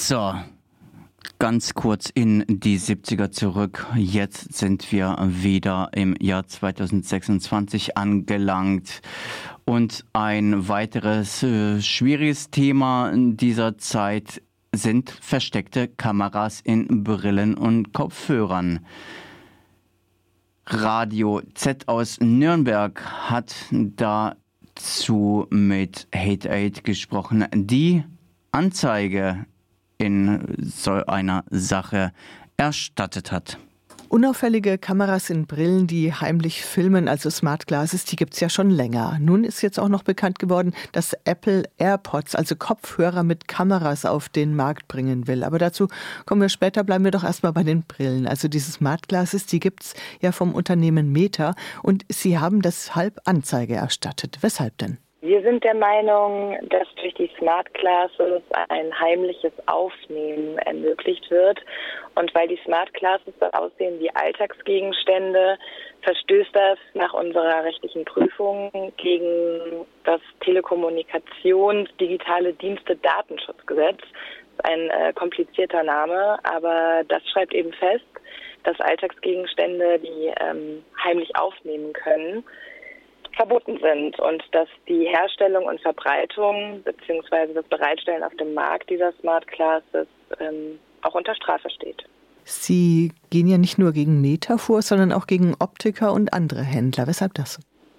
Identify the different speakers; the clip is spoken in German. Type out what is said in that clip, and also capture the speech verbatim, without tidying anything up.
Speaker 1: So, ganz kurz in die siebziger zurück. Jetzt sind wir wieder im Jahr zweitausendsechsundzwanzig angelangt. Und ein weiteres äh, schwieriges Thema in dieser Zeit sind versteckte Kameras in Brillen und Kopfhörern. Radio Z aus Nürnberg hat dazu mit Hate Aid gesprochen, die Anzeige in so einer Sache erstattet hat.
Speaker 2: Unauffällige Kameras in Brillen, die heimlich filmen, also Smart Glasses, die gibt es ja schon länger. Nun ist jetzt auch noch bekannt geworden, dass Apple AirPods, also Kopfhörer mit Kameras, auf den Markt bringen will. Aber dazu kommen wir später, bleiben wir doch erstmal bei den Brillen. Also diese Smart Glasses, die gibt es ja vom Unternehmen Meta und Sie haben deshalb Anzeige erstattet. Weshalb denn?
Speaker 3: Wir sind der Meinung, dass durch die Smart Glasses ein heimliches Aufnehmen ermöglicht wird. Und weil die Smart Glasses so aussehen wie Alltagsgegenstände, verstößt das nach unserer rechtlichen Prüfung gegen das Telekommunikations-, digitale Dienste-Datenschutzgesetz. Das ist ein äh, komplizierter Name, aber das schreibt eben fest, dass Alltagsgegenstände, die ähm, heimlich aufnehmen können, verboten sind und dass die Herstellung und Verbreitung bzw. das Bereitstellen auf dem Markt dieser Smart Glasses ähm, auch unter Strafe steht.
Speaker 2: Sie gehen ja nicht nur gegen Meta vor, sondern auch gegen Optiker und andere Händler. Weshalb das?